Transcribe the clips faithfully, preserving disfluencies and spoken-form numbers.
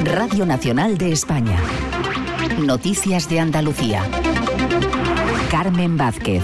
Radio Nacional de España. Noticias de Andalucía. Carmen Vázquez.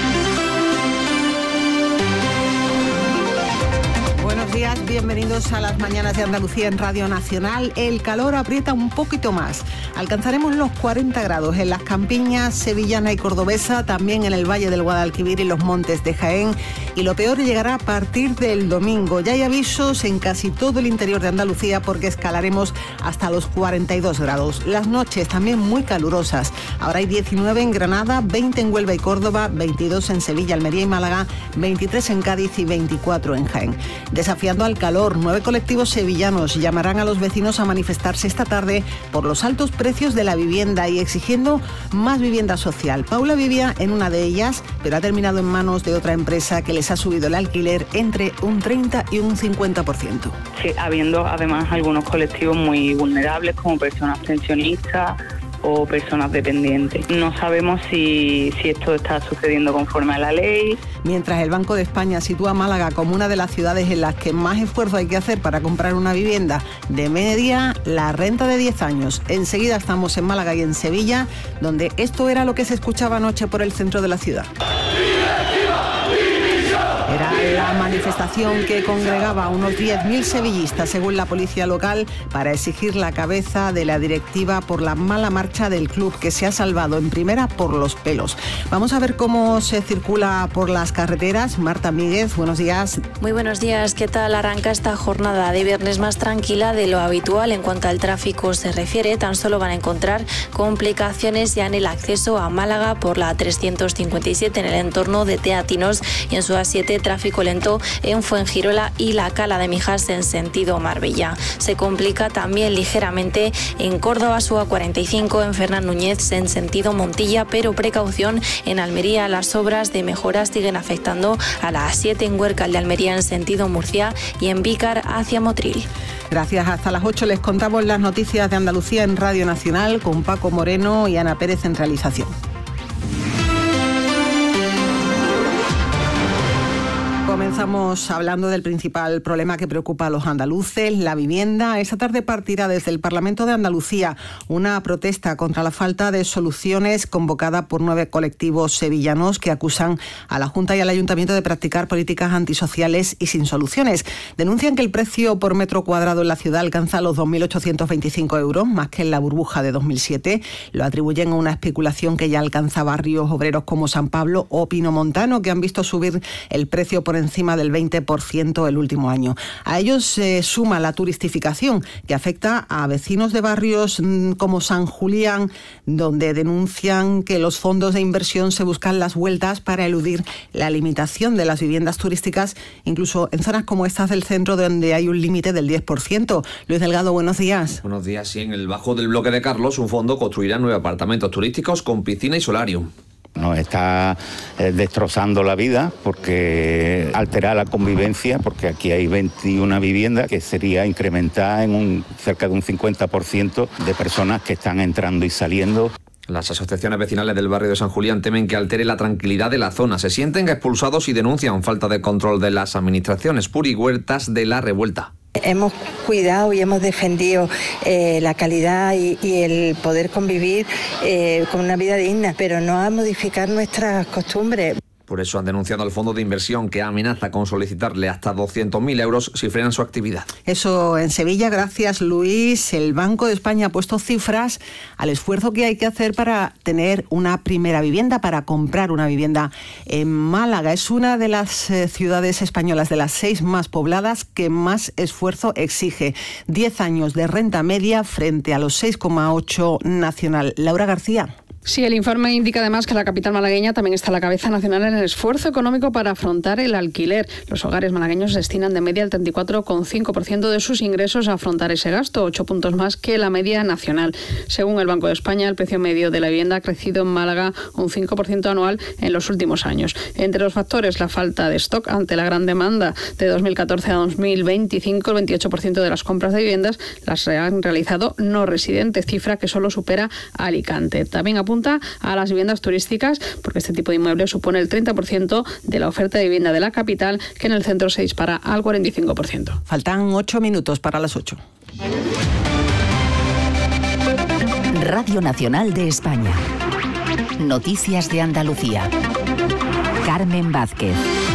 Buenos días, bienvenidos a las mañanas de Andalucía en Radio Nacional. El calor aprieta un poquito más. Alcanzaremos los cuarenta grados en las campiñas sevillana y cordobesa, también en el Valle del Guadalquivir y los montes de Jaén. Y lo peor llegará a partir del domingo. Ya hay avisos en casi todo el interior de Andalucía porque escalaremos hasta los cuarenta y dos grados. Las noches también muy calurosas. Ahora hay diecinueve en Granada, veinte en Huelva y Córdoba, veintidós en Sevilla, Almería y Málaga, veintitrés en Cádiz y veinticuatro en Jaén. Desafiando al calor, nueve colectivos sevillanos llamarán a los vecinos a manifestarse esta tarde por los altos precios de la vivienda y exigiendo más vivienda social. Paula vivía en una de ellas, pero ha terminado en manos de otra empresa que les ha subido el alquiler entre un treinta y un cincuenta por ciento. Sí, habiendo además algunos colectivos muy vulnerables como personas pensionistas o personas dependientes. No sabemos si, si esto está sucediendo conforme a la ley. Mientras el Banco de España sitúa a Málaga como una de las ciudades en las que más esfuerzo hay que hacer para comprar una vivienda, de media la renta de diez años. Enseguida estamos en Málaga y en Sevilla, donde esto era lo que se escuchaba anoche por el centro de la ciudad. Era la manifestación que congregaba a unos diez mil sevillistas, según la policía local, para exigir la cabeza de la directiva por la mala marcha del club, que se ha salvado en primera por los pelos. Vamos a ver cómo se circula por las carreteras. Marta Míguez, buenos días. Muy buenos días. ¿Qué tal arranca esta jornada de viernes más tranquila de lo habitual en cuanto al tráfico se refiere? Tan solo van a encontrar complicaciones ya en el acceso a Málaga por la trescientos cincuenta y siete en el entorno de Teatinos y en su A siete tráfico lento en Fuengirola y la Cala de Mijas en sentido Marbella. Se complica también ligeramente en Córdoba su A cuarenta y cinco, en Fernán Núñez en sentido Montilla, pero precaución en Almería. Las obras de mejoras siguen afectando a la A siete en Huércal de Almería en sentido Murcia y en Vícar hacia Motril. Gracias. Hasta las ocho les contamos las noticias de Andalucía en Radio Nacional con Paco Moreno y Ana Pérez en realización. Comenzamos hablando del principal problema que preocupa a los andaluces, la vivienda. Esta tarde partirá desde el Parlamento de Andalucía una protesta contra la falta de soluciones convocada por nueve colectivos sevillanos que acusan a la Junta y al Ayuntamiento de practicar políticas antisociales y sin soluciones. Denuncian que el precio por metro cuadrado en la ciudad alcanza los dos mil ochocientos veinticinco euros, más que en la burbuja de dos mil siete. Lo atribuyen a una especulación que ya alcanza barrios obreros como San Pablo o Pinomontano, que han visto subir el precio por encima del veinte por ciento el último año. A ellos se suma la turistificación, que afecta a vecinos de barrios como San Julián, donde denuncian que los fondos de inversión se buscan las vueltas para eludir la limitación de las viviendas turísticas, incluso en zonas como estas del centro, donde hay un límite del diez por ciento. Luis Delgado, buenos días. Buenos días. Sí, en el bajo del bloque de Carlos, un fondo construirá nueve apartamentos turísticos con piscina y solarium. Nos está eh, destrozando la vida porque altera la convivencia, porque aquí hay veintiuna viviendas que sería incrementar en un cerca de un cincuenta por ciento de personas que están entrando y saliendo. Las asociaciones vecinales del barrio de San Julián temen que altere la tranquilidad de la zona. Se sienten expulsados y denuncian falta de control de las administraciones. Puri Huertas, de La Revuelta. Hemos cuidado y hemos defendido eh, la calidad y, y el poder convivir eh, con una vida digna, pero no a modificar nuestras costumbres. Por eso han denunciado al fondo de inversión, que amenaza con solicitarle hasta doscientos mil euros si frenan su actividad. Eso en Sevilla. Gracias, Luis. El Banco de España ha puesto cifras al esfuerzo que hay que hacer para tener una primera vivienda, para comprar una vivienda en Málaga. Es una de las eh, ciudades españolas, de las seis más pobladas, que más esfuerzo exige. Diez años de renta media frente a los seis coma ocho nacional. Laura García. Sí, el informe indica además que la capital malagueña también está a la cabeza nacional en el esfuerzo económico para afrontar el alquiler. Los hogares malagueños destinan de media el treinta y cuatro coma cinco por ciento de sus ingresos a afrontar ese gasto, ocho puntos más que la media nacional. Según el Banco de España, el precio medio de la vivienda ha crecido en Málaga un cinco por ciento anual en los últimos años. Entre los factores, la falta de stock ante la gran demanda. De dos mil catorce a dos mil veinticinco, el veintiocho por ciento de las compras de viviendas las han realizado no residentes, cifra que solo supera a Alicante. También apunta a las viviendas turísticas, porque este tipo de inmueble supone el treinta por ciento de la oferta de vivienda de la capital, que en el centro se dispara al cuarenta y cinco por ciento. Faltan ocho minutos para las ocho. Radio Nacional de España. Noticias de Andalucía. Carmen Vázquez.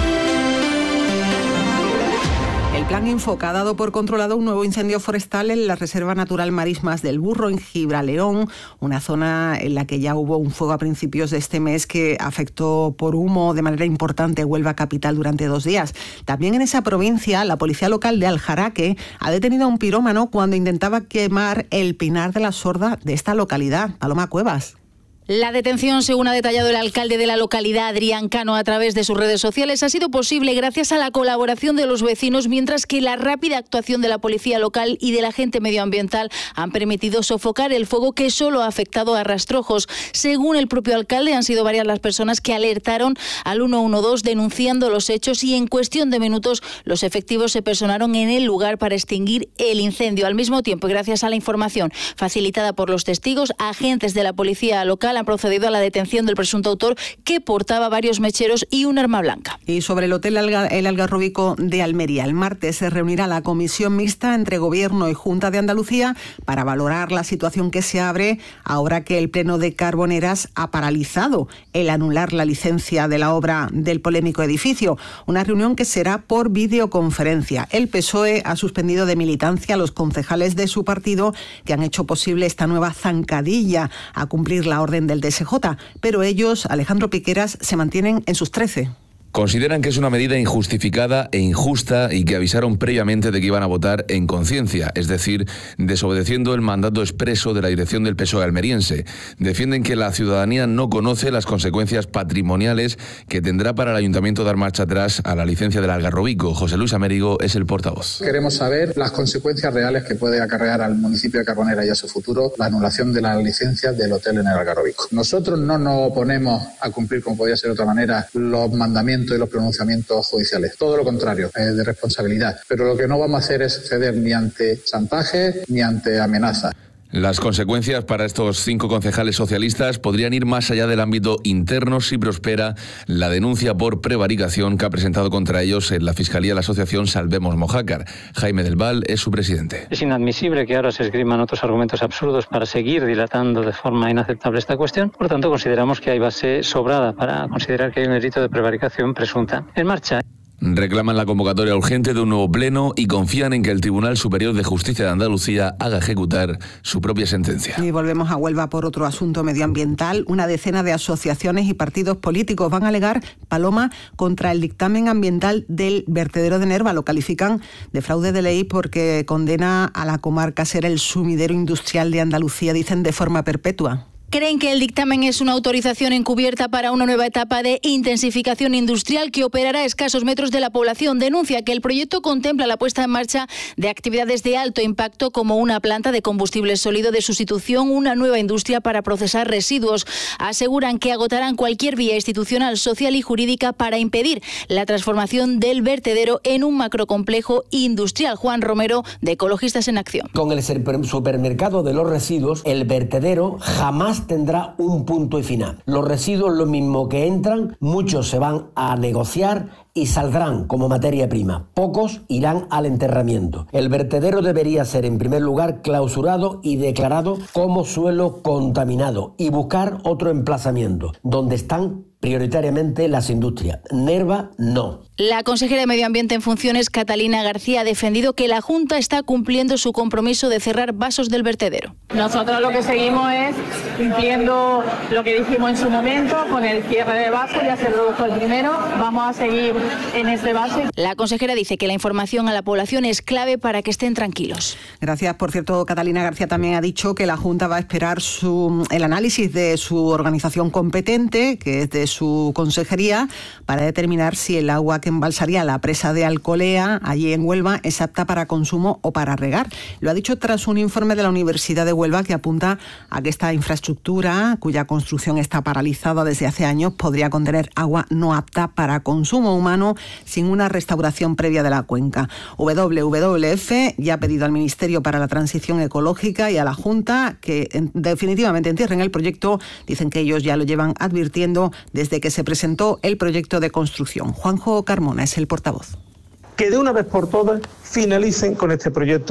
El Plan Infoca ha dado por controlado un nuevo incendio forestal en la Reserva Natural Marismas del Burro, en Gibraleón, una zona en la que ya hubo un fuego a principios de este mes que afectó por humo de manera importante Huelva capital durante dos días. También en esa provincia, la policía local de Aljaraque ha detenido a un pirómano cuando intentaba quemar el pinar de la Sorda de esta localidad. Paloma Cuevas. La detención, según ha detallado el alcalde de la localidad, Adrián Cano, a través de sus redes sociales, ha sido posible gracias a la colaboración de los vecinos, mientras que la rápida actuación de la policía local y del agente medioambiental han permitido sofocar el fuego que solo ha afectado a rastrojos. Según el propio alcalde, han sido varias las personas que alertaron al ciento doce denunciando los hechos y en cuestión de minutos los efectivos se personaron en el lugar para extinguir el incendio. Al mismo tiempo, y gracias a la información facilitada por los testigos, agentes de la policía local han procedido a la detención del presunto autor, que portaba varios mecheros y un arma blanca. Y sobre el Hotel Alga, el Algarrobico de Almería, el martes se reunirá la comisión mixta entre Gobierno y Junta de Andalucía para valorar la situación que se abre ahora que el Pleno de Carboneras ha paralizado el anular la licencia de la obra del polémico edificio. Una reunión que será por videoconferencia. El P S O E ha suspendido de militancia a los concejales de su partido que han hecho posible esta nueva zancadilla a cumplir la orden del D S J, pero ellos, Alejandro Piqueras, se mantienen en sus trece. Consideran que es una medida injustificada e injusta y que avisaron previamente de que iban a votar en conciencia, es decir, desobedeciendo el mandato expreso de la dirección del P S O E almeriense. Defienden que la ciudadanía no conoce las consecuencias patrimoniales que tendrá para el ayuntamiento dar marcha atrás a la licencia del Algarrobico. José Luis Amérigo es el portavoz. Queremos saber las consecuencias reales que puede acarrear al municipio de Carbonera y a su futuro la anulación de la licencia del hotel en el Algarrobico. Nosotros no nos oponemos a cumplir, como podía ser de otra manera, los mandamientos y los pronunciamientos judiciales. Todo lo contrario, es de responsabilidad. Pero lo que no vamos a hacer es ceder ni ante chantaje ni ante amenazas. Las consecuencias para estos cinco concejales socialistas podrían ir más allá del ámbito interno si prospera la denuncia por prevaricación que ha presentado contra ellos en la Fiscalía la asociación Salvemos Mojácar. Jaime del Val es su presidente. Es inadmisible que ahora se esgriman otros argumentos absurdos para seguir dilatando de forma inaceptable esta cuestión. Por tanto, consideramos que hay base sobrada para considerar que hay un delito de prevaricación presunta en marcha. Reclaman la convocatoria urgente de un nuevo pleno y confían en que el Tribunal Superior de Justicia de Andalucía haga ejecutar su propia sentencia. Y volvemos a Huelva por otro asunto medioambiental. Una decena de asociaciones y partidos políticos van a alegar, Paloma, contra el dictamen ambiental del vertedero de Nerva. Lo califican de fraude de ley porque condena a la comarca a ser el sumidero industrial de Andalucía, dicen, de forma perpetua. Creen que el dictamen es una autorización encubierta para una nueva etapa de intensificación industrial que operará a escasos metros de la población. Denuncia que el proyecto contempla la puesta en marcha de actividades de alto impacto como una planta de combustible sólido de sustitución, una nueva industria para procesar residuos. Aseguran que agotarán cualquier vía institucional, social y jurídica para impedir la transformación del vertedero en un macrocomplejo industrial. Juan Romero, de Ecologistas en Acción. Con el supermercado de los residuos, el vertedero jamás tendrá un punto y final. Los residuos, lo mismo que entran, muchos se van a negociar y saldrán como materia prima. Pocos irán al enterramiento. El vertedero debería ser, en primer lugar, clausurado y declarado como suelo contaminado y buscar otro emplazamiento donde están prioritariamente las industrias. Nerva, no. La consejera de Medio Ambiente en funciones, Catalina García, ha defendido que la Junta está cumpliendo su compromiso de cerrar vasos del vertedero. Nosotros lo que seguimos es cumpliendo lo que dijimos en su momento con el cierre de vasos, ya se produjo el primero, vamos a seguir en este vaso. La consejera dice que la información a la población es clave para que estén tranquilos. Gracias. Por cierto, Catalina García también ha dicho que la Junta va a esperar su, el análisis de su organización competente, que es de su consejería, para determinar si el agua que embalsaría la presa de Alcolea, allí en Huelva, es apta para consumo o para regar. Lo ha dicho tras un informe de la Universidad de Huelva que apunta a que esta infraestructura, cuya construcción está paralizada desde hace años, podría contener agua no apta para consumo humano sin una restauración previa de la cuenca. W W F ya ha pedido al Ministerio para la Transición Ecológica y a la Junta que en, definitivamente entierren el proyecto. Dicen que ellos ya lo llevan advirtiendo desde que se presentó el proyecto de construcción. Juanjo Carmona es el portavoz. Que de una vez por todas finalicen con este proyecto.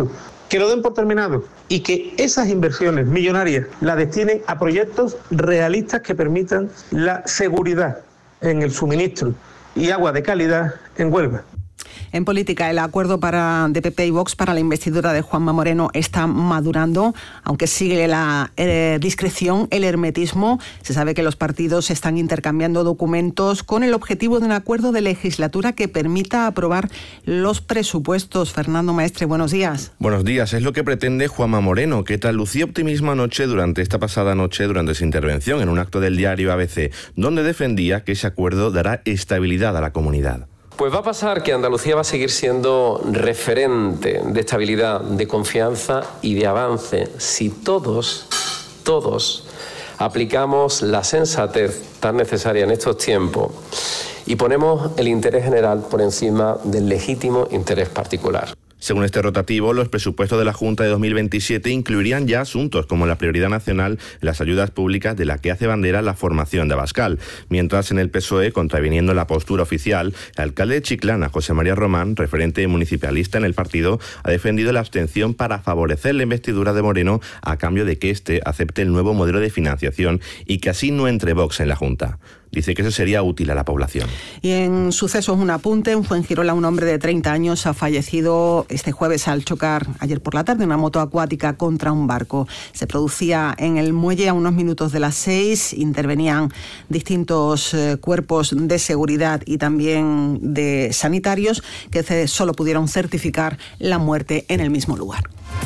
que lo den por terminado y que esas inversiones millonarias las destinen a proyectos realistas que permitan la seguridad en el suministro y agua de calidad en Huelva. En política, el acuerdo para, de P P y Vox para la investidura de Juanma Moreno está madurando, aunque sigue la eh, discreción, el hermetismo. Se sabe que los partidos están intercambiando documentos con el objetivo de un acuerdo de legislatura que permita aprobar los presupuestos. Fernando Maestre, buenos días. Buenos días. Es lo que pretende Juanma Moreno, que traslucía optimismo anoche durante esta pasada noche, durante su intervención en un acto del diario A B C, donde defendía que ese acuerdo dará estabilidad a la comunidad. Pues va a pasar que Andalucía va a seguir siendo referente de estabilidad, de confianza y de avance si todos, todos aplicamos la sensatez tan necesaria en estos tiempos y ponemos el interés general por encima del legítimo interés particular. Según este rotativo, los presupuestos de la Junta de dos mil veintisiete incluirían ya asuntos como la prioridad nacional en las ayudas públicas de la que hace bandera la formación de Abascal. Mientras en el P S O E, contraviniendo la postura oficial, el alcalde de Chiclana, José María Román, referente municipalista en el partido, ha defendido la abstención para favorecer la investidura de Moreno a cambio de que éste acepte el nuevo modelo de financiación y que así no entre Vox en la Junta. Dice que eso sería útil a la población. Y en sucesos, un apunte. En Fuengirola, un hombre de treinta años ha fallecido este jueves al chocar ayer por la tarde una moto acuática contra un barco. Se producía en el muelle a unos minutos de las seis. Intervenían distintos eh, cuerpos de seguridad y también de sanitarios que solo pudieron certificar la muerte en el mismo lugar.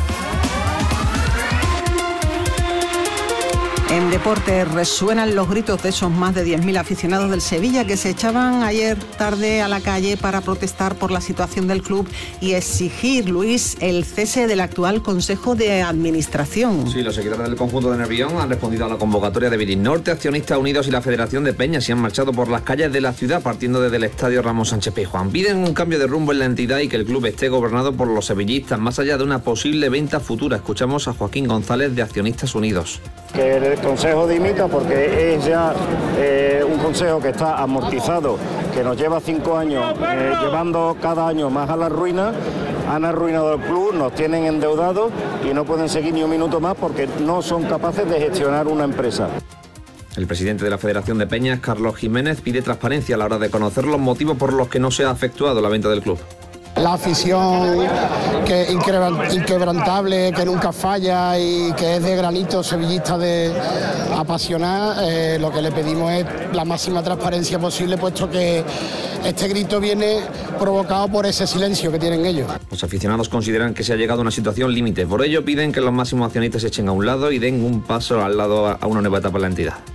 En deporte resuenan los gritos de esos más de diez mil aficionados del Sevilla que se echaban ayer tarde a la calle para protestar por la situación del club y exigir, Luis, el cese del actual Consejo de Administración. Sí, los secretarios del conjunto de Nervión han respondido a la convocatoria de Virisnorte, Accionistas Unidos y la Federación de Peñas y han marchado por las calles de la ciudad partiendo desde el estadio Ramón Sánchez Pizjuán. Piden un cambio de rumbo en la entidad y que el club esté gobernado por los sevillistas, más allá de una posible venta futura. Escuchamos a Joaquín González de Accionistas Unidos. Que el Consejo dimita porque es ya eh, un consejo que está amortizado, que nos lleva cinco años eh, llevando cada año más a la ruina. Han arruinado el club, nos tienen endeudados y no pueden seguir ni un minuto más porque no son capaces de gestionar una empresa. El presidente de la Federación de Peñas, Carlos Jiménez, pide transparencia a la hora de conocer los motivos por los que no se ha efectuado la venta del club. La afición que inquebrantable, que nunca falla y que es de granito sevillista de apasionar, eh, lo que le pedimos es la máxima transparencia posible, puesto que este grito viene provocado por ese silencio que tienen ellos. Los aficionados consideran que se ha llegado a una situación límite, por ello piden que los máximos accionistas se echen a un lado y den un paso al lado a una nueva etapa en la entidad.